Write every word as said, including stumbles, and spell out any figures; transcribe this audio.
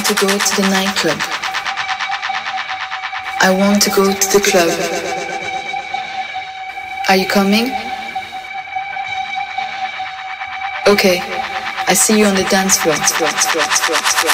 want to go to the nightclub. I want to go to the club. Are you coming? Okay, I see you on the dance floor.